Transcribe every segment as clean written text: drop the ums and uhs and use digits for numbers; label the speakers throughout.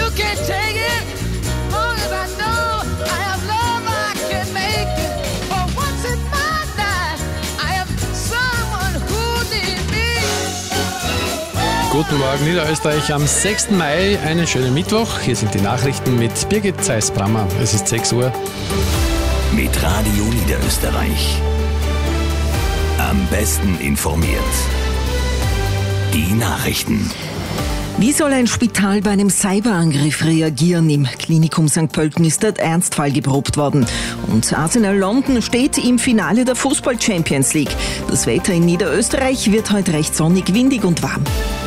Speaker 1: can't take it. Long as I know I have love, I can make it. For once in my life, I have someone who needs me.
Speaker 2: Guten Morgen Niederösterreich am 6. Mai, einen schönen Mittwoch. Hier sind die Nachrichten mit Birgit Zeiss-Brammer. Es ist 6 Uhr.
Speaker 3: Mit Radio Niederösterreich. Am besten informiert. Die Nachrichten.
Speaker 4: Wie soll ein Spital bei einem Cyberangriff reagieren? Im Klinikum St. Pölten ist der Ernstfall geprobt worden. Und Arsenal London steht im Finale der Fußball-Champions League. Das Wetter in Niederösterreich wird heute recht sonnig, windig und warm.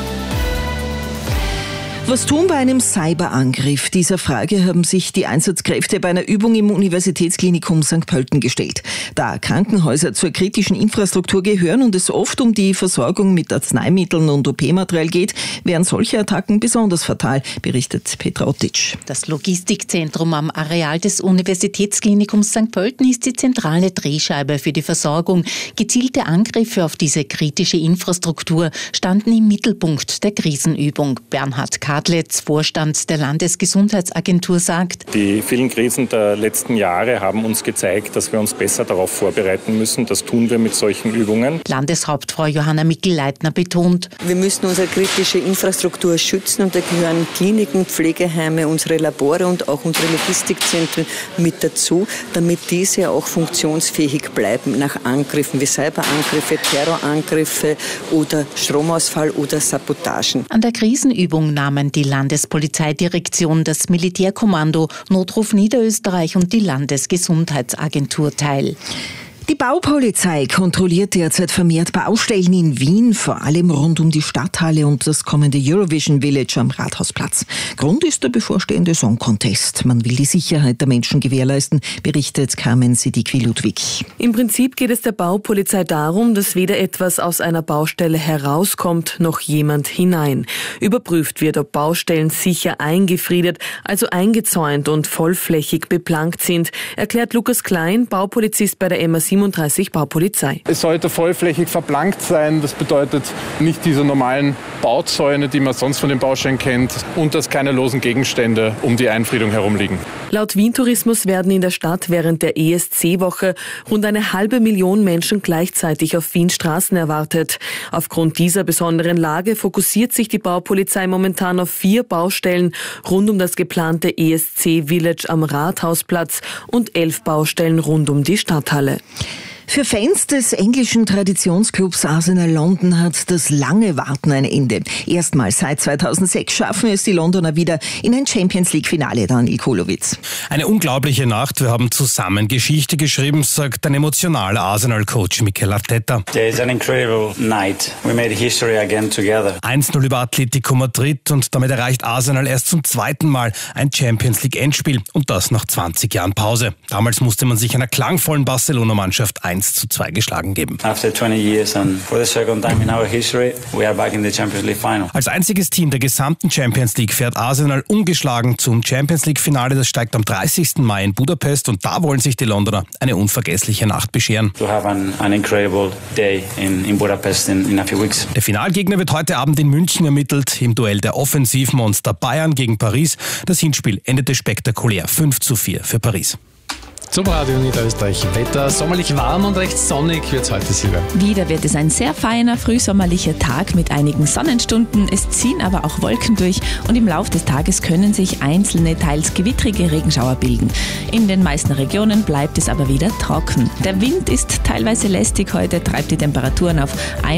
Speaker 4: Was tun bei einem Cyberangriff? Dieser Frage haben sich die Einsatzkräfte bei einer Übung im Universitätsklinikum St. Pölten gestellt. Da Krankenhäuser zur kritischen Infrastruktur gehören und es oft um die Versorgung mit Arzneimitteln und OP-Material geht, wären solche Attacken besonders fatal, berichtet Petra Ottic.
Speaker 5: Das Logistikzentrum am Areal des Universitätsklinikums St. Pölten ist die zentrale Drehscheibe für die Versorgung. Gezielte Angriffe auf diese kritische Infrastruktur standen im Mittelpunkt der Krisenübung. Bernhard Kadletz, Vorstand der Landesgesundheitsagentur, sagt:
Speaker 6: Die vielen Krisen der letzten Jahre haben uns gezeigt, dass wir uns besser darauf vorbereiten müssen. Das tun wir mit solchen Übungen.
Speaker 5: Landeshauptfrau Johanna Mikl-Leitner betont:
Speaker 7: Wir müssen unsere kritische Infrastruktur schützen und da gehören Kliniken, Pflegeheime, unsere Labore und auch unsere Logistikzentren mit dazu, damit diese auch funktionsfähig bleiben nach Angriffen wie Cyberangriffe, Terrorangriffe oder Stromausfall oder Sabotagen.
Speaker 5: An der Krisenübung nahmen die Landespolizeidirektion, das Militärkommando, Notruf Niederösterreich und die Landesgesundheitsagentur teil.
Speaker 4: Die Baupolizei kontrolliert derzeit vermehrt Baustellen in Wien, vor allem rund um die Stadthalle und das kommende Eurovision Village am Rathausplatz. Grund ist der bevorstehende Song Contest. Man will die Sicherheit der Menschen gewährleisten, berichtet Carmen Siddiqui-Ludwig.
Speaker 8: Im Prinzip geht es der Baupolizei darum, dass weder etwas aus einer Baustelle herauskommt, noch jemand hinein. Überprüft wird, ob Baustellen sicher eingefriedet, also eingezäunt und vollflächig beplankt sind, erklärt Lukas Klein, Baupolizist bei der MA37 Baupolizei.
Speaker 9: Es sollte vollflächig verplankt sein. Das bedeutet nicht diese normalen Bauzäune, die man sonst von den Baustellen kennt, und dass keine losen Gegenstände um die Einfriedung herumliegen.
Speaker 8: Laut Wien Tourismus werden in der Stadt während der ESC-Woche rund 500.000 Menschen gleichzeitig auf Wiens Straßen erwartet. Aufgrund dieser besonderen Lage fokussiert sich die Baupolizei momentan auf 4 Baustellen rund um das geplante ESC-Village am Rathausplatz und 11 Baustellen rund um die Stadthalle.
Speaker 4: Für Fans des englischen Traditionsclubs Arsenal London hat das lange Warten ein Ende. Erstmals seit 2006 schaffen es die Londoner wieder in ein Champions-League-Finale, Daniel Kulowitz.
Speaker 10: Eine unglaubliche Nacht. Wir haben zusammen Geschichte geschrieben, sagt ein emotionaler Arsenal-Coach Mikel Arteta.
Speaker 11: It's an incredible night. We made history again together.
Speaker 10: 1-0 über Atletico Madrid und damit erreicht Arsenal erst zum 2. Mal ein Champions-League-Endspiel und das nach 20 Jahren Pause. Damals musste man sich einer klangvollen Barcelona-Mannschaft 1:2 geschlagen geben.
Speaker 11: After 20 years and for the second time in our history, we are back in the Champions League final.
Speaker 10: Als einziges Team der gesamten Champions League fährt Arsenal ungeschlagen zum Champions League Finale. Das steigt am 30. Mai in Budapest und da wollen sich die Londoner eine unvergessliche Nacht bescheren.
Speaker 11: To have an incredible day in Budapest in a few weeks.
Speaker 10: Der Finalgegner wird heute Abend in München ermittelt. Im Duell der Offensivmonster Bayern gegen Paris. Das Hinspiel endete spektakulär 5:4 für Paris.
Speaker 2: Zum Radio Niederösterreich. Wetter sommerlich warm und recht sonnig wird es heute, Silvia.
Speaker 12: Wieder wird es ein sehr feiner, frühsommerlicher Tag mit einigen Sonnenstunden. Es ziehen aber auch Wolken durch und im Laufe des Tages können sich einzelne, teils gewittrige Regenschauer bilden. In den meisten Regionen bleibt es aber wieder trocken. Der Wind ist teilweise lästig heute, treibt die Temperaturen auf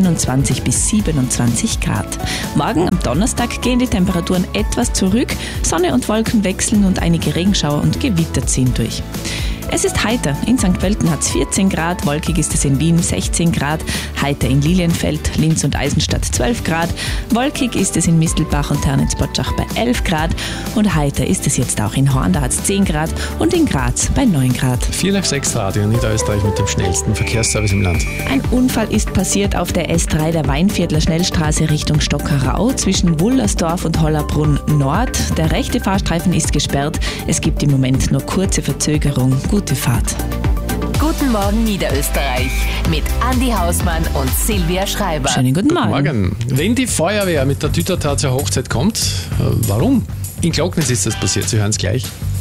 Speaker 12: 21 bis 27 Grad. Morgen am Donnerstag gehen die Temperaturen etwas zurück, Sonne und Wolken wechseln und einige Regenschauer und Gewitter ziehen durch. Es ist heiter. In St. Pölten hat es 14 Grad, wolkig ist es in Wien 16 Grad, heiter in Lilienfeld, Linz und Eisenstadt 12 Grad, wolkig ist es in Mistelbach und Ternitz-Potschach bei 11 Grad und heiter ist es jetzt auch in Horn, da hat es 10 Grad und in Graz bei 9 Grad.
Speaker 2: 456 Radio Niederösterreich mit dem schnellsten Verkehrsservice im Land.
Speaker 12: Ein Unfall ist passiert auf der S3 der Weinviertler Schnellstraße Richtung Stockerau zwischen Wullersdorf und Hollerbrunn Nord. Der rechte Fahrstreifen ist gesperrt. Es gibt im Moment nur kurze Verzögerung. Gute Fahrt.
Speaker 13: Guten Morgen Niederösterreich mit Andi Hausmann und Silvia Schreiber.
Speaker 12: Schönen guten Morgen.
Speaker 2: Wenn die Feuerwehr mit der Tütata zur Hochzeit kommt, warum? In Glocknitz ist das passiert, Sie hören es gleich.